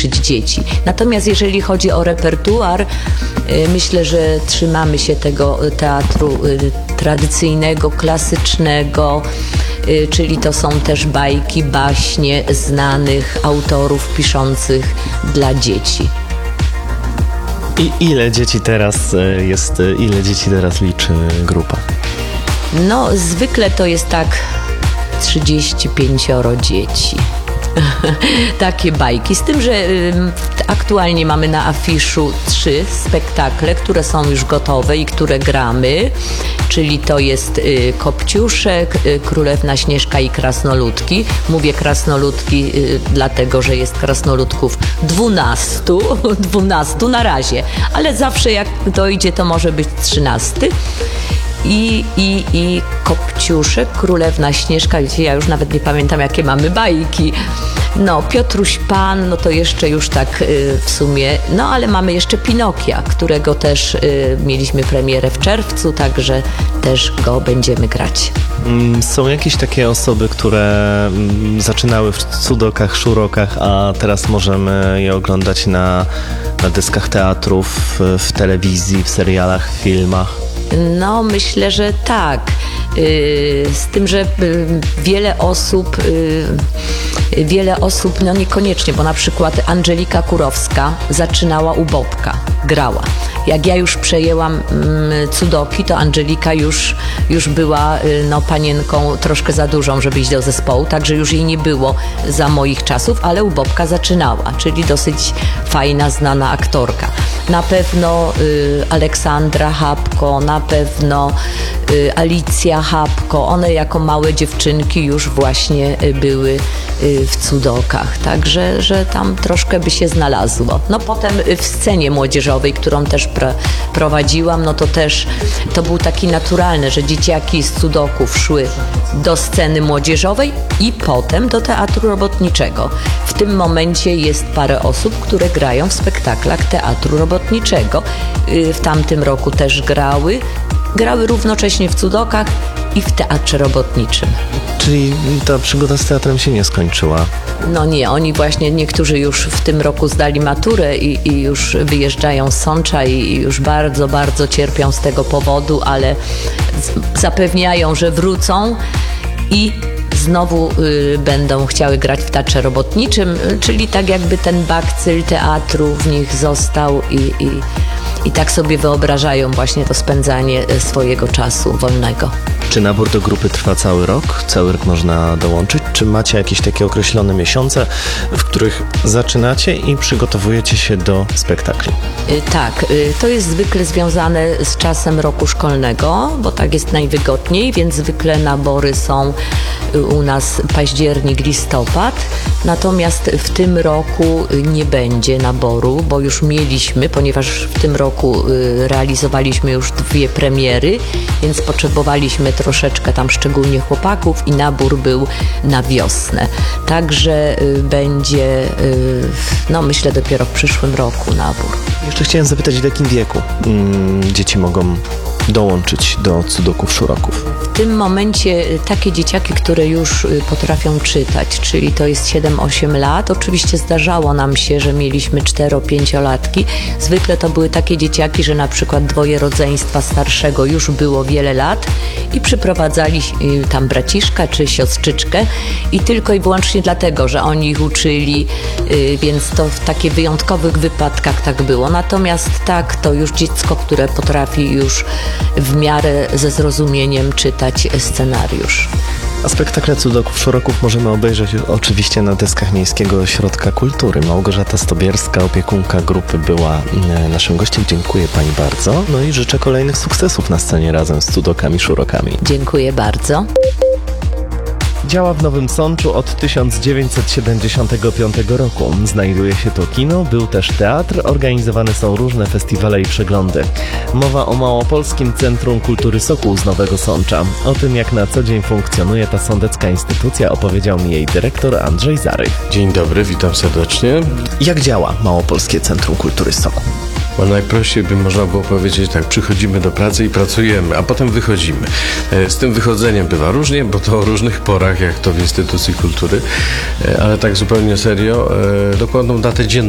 uczyć dzieci. Natomiast jeżeli chodzi o repertuar, myślę, że trzymamy się tego teatru tradycyjnego, klasycznego, czyli to są też bajki, baśnie znanych autorów piszących dla dzieci. I ile dzieci teraz liczy grupa? No, zwykle to jest tak 35 dzieci. Takie bajki. Z tym, że aktualnie mamy na afiszu 3 spektakle, które są już gotowe i które gramy. Czyli to jest Kopciuszek, Królewna Śnieżka i Krasnoludki. Mówię krasnoludki dlatego, że jest krasnoludków 12 na razie, ale zawsze jak dojdzie, to może być 13. I Kopciuszek, Królewna Śnieżka, wiecie, ja już nawet nie pamiętam, jakie mamy bajki. No, Piotruś Pan, no to jeszcze już tak w sumie, no ale mamy jeszcze Pinokia, którego też mieliśmy premierę w czerwcu, także też go będziemy grać. Są jakieś takie osoby, które zaczynały w cudokach, szurokach, a teraz możemy je oglądać na deskach teatrów, w telewizji, w serialach, w filmach? No, myślę, że tak. Z tym, że wiele osób, no niekoniecznie, bo na przykład Angelika Kurowska zaczynała u Bobka, grała. Jak ja już przejęłam Cudoki, to Angelika już była panienką troszkę za dużą, żeby iść do zespołu, także już jej nie było za moich czasów, ale u Bobka zaczynała, czyli dosyć fajna, znana aktorka. Na pewno Aleksandra Habko, na pewno Alicja Habko, one jako małe dziewczynki już właśnie były w Cudokach, także że tam troszkę by się znalazło. No potem w scenie młodzieżowej, którą też prowadziłam, no to też to był taki naturalny, że dzieciaki z Cudoków szły do sceny młodzieżowej i potem do teatru robotniczego. W tym momencie jest parę osób, które grają w spektaklach teatru robotniczego. W tamtym roku też grały równocześnie w Cudokach i w teatrze robotniczym. Czyli ta przygoda z teatrem się nie skończyła? No nie, oni właśnie, niektórzy już w tym roku zdali maturę i już wyjeżdżają z Sącza i już bardzo, bardzo cierpią z tego powodu, ale zapewniają, że wrócą i znowu będą chciały grać w teatrze robotniczym, czyli tak jakby ten bakcyl teatru w nich został i tak sobie wyobrażają właśnie to spędzanie swojego czasu wolnego. Czy nabór do grupy trwa cały rok? Cały rok można dołączyć? Czy macie jakieś takie określone miesiące, w których zaczynacie i przygotowujecie się do spektakli? Tak, to jest zwykle związane z czasem roku szkolnego, bo tak jest najwygodniej, więc zwykle nabory są u nas październik, listopad. Natomiast w tym roku nie będzie naboru, bo już mieliśmy, ponieważ w tym roku realizowaliśmy już 2 premiery, więc potrzebowaliśmy troszeczkę tam szczególnie chłopaków i nabór był na wiosnę. Także będzie, no myślę, dopiero w przyszłym roku nabór. Jeszcze chciałem zapytać, w jakim wieku dzieci mogą dołączyć do Cudoków, Szuroków? W tym momencie takie dzieciaki, które już potrafią czytać, czyli to jest 7-8 lat. Oczywiście zdarzało nam się, że mieliśmy 4-5-latki. Zwykle to były takie dzieciaki, że na przykład 2 rodzeństwa starszego już było wiele lat i przyprowadzali tam braciszka czy siostrzyczkę i tylko i wyłącznie dlatego, że oni ich uczyli, więc to w takich wyjątkowych wypadkach tak było. Natomiast tak, to już dziecko, które potrafi już w miarę ze zrozumieniem czytać scenariusz. A spektakle Cudoków, Szuroków możemy obejrzeć oczywiście na deskach Miejskiego Ośrodka Kultury. Małgorzata Stobierska, opiekunka grupy, była naszym gościem. Dziękuję Pani bardzo. No i życzę kolejnych sukcesów na scenie razem z Cudokami, Szurokami. Dziękuję bardzo. Działa w Nowym Sączu od 1975 roku. Znajduje się tu kino, był też teatr, organizowane są różne festiwale i przeglądy. Mowa o Małopolskim Centrum Kultury Sokół z Nowego Sącza. O tym, jak na co dzień funkcjonuje ta sądecka instytucja, opowiedział mi jej dyrektor Andrzej Zarych. Dzień dobry, witam serdecznie. Jak działa Małopolskie Centrum Kultury Sokół? Bo najprościej by można było powiedzieć tak, przychodzimy do pracy i pracujemy, a potem wychodzimy. Z tym wychodzeniem bywa różnie, bo to o różnych porach, jak to w instytucji kultury, ale tak zupełnie serio, dokładną datę dzienną